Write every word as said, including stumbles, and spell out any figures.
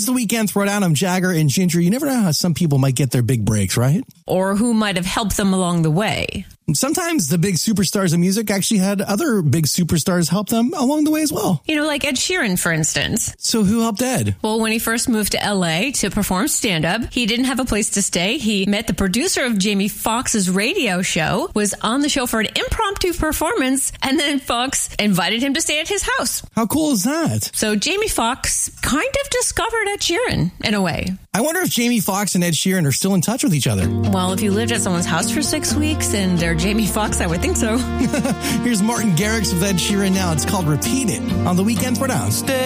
The Weekend Throwdown. I'm Jagger and Ginger. You never know how some people might get their big breaks, right? Or who might have helped them along the way. Sometimes the big superstars of music actually had other big superstars help them along the way as well. You know, like Ed Sheeran, for instance. So who helped Ed? Well, when he first moved to L A to perform stand-up, he didn't have a place to stay. He met the producer of Jamie Foxx's radio show, was on the show for an impromptu performance, and then Fox invited him to stay at his house. How cool is that? So Jamie Foxx kind of discovered Ed Sheeran, in a way. I wonder if Jamie Foxx and Ed Sheeran are still in touch with each other. Well, if you lived at someone's house for six weeks and they're Jamie Foxx, I would think so. Here's Martin Garrix with Ed Sheeran now. It's called Repeat It on The Weekend Throwdown.